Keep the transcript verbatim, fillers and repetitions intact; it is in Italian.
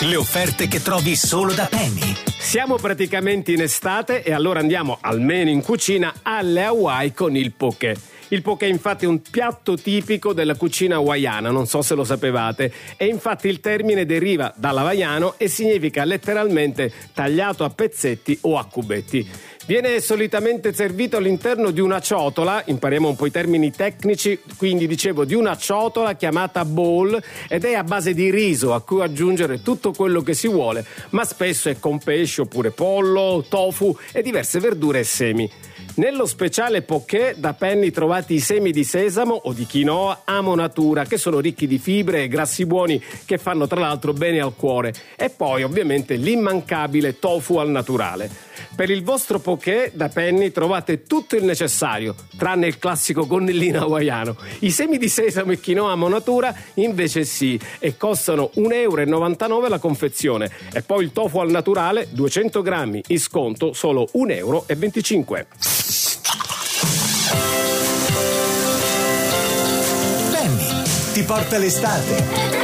Le offerte che trovi solo da Penny. Siamo praticamente in estate e allora andiamo, almeno in cucina, alle Hawaii con il poké. Il poké infatti è un piatto tipico della cucina hawaiana, non so se lo sapevate, e infatti il termine deriva dall'hawaiano e significa letteralmente tagliato a pezzetti o a cubetti. Viene solitamente servito all'interno di una ciotola, impariamo un po' i termini tecnici, quindi dicevo di una ciotola chiamata bowl, ed è a base di riso a cui aggiungere tutto quello che si vuole, ma spesso è con pesce oppure pollo, tofu e diverse verdure e semi. Nello speciale poké da Penny trovate i semi di sesamo o di quinoa Amo Natura, che sono ricchi di fibre e grassi buoni che fanno tra l'altro bene al cuore, e poi ovviamente l'immancabile tofu al naturale. Per il vostro poké da Penny trovate tutto il necessario, tranne il classico gonnellino hawaiano. I semi di sesamo e quinoa Amo Natura invece sì, e costano un euro e novantanove la confezione, e poi il tofu al naturale duecento grammi in sconto solo un euro e venticinque. Penny ti porta l'estate.